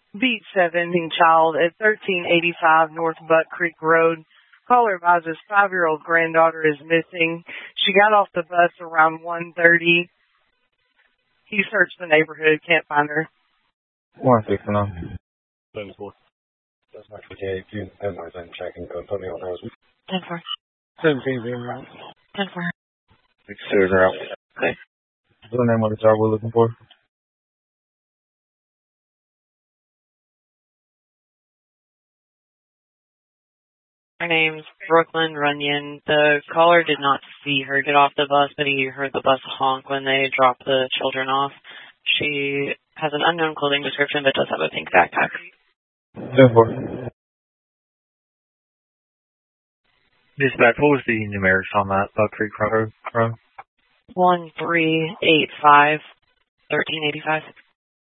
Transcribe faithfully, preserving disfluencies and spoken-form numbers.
Beat seventeen child at thirteen eighty-five North Buck Creek Road. Caller advises five-year-old granddaughter is missing. She got off the bus around one thirty. He searched the neighborhood, can't find her. one six nine. ten four. That's my K. If you have my thing checking, go put me on those. ten four. seventeen zero. ten four. Six zero. Okay. What's the name of the child we're looking for? Her name's Brooklyn Runyon. The caller did not see her get off the bus, but he heard the bus honk when they dropped the children off. She has an unknown clothing description, but does have a pink backpack. ten four. Dispatch, what was the numerics on that Buck Creek Road? one three eight five, thirteen eighty-five.